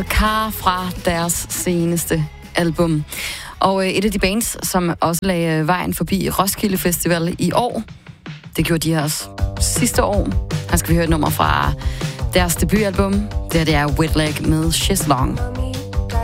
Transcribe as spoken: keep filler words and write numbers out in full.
Car fra deres seneste album. Og et af de bands, som også lagde vejen forbi Roskilde Festival i år, det gjorde de også sidste år. Her skal vi høre et nummer fra deres debutalbum. Det her det er Wet Leg med Shiz Long.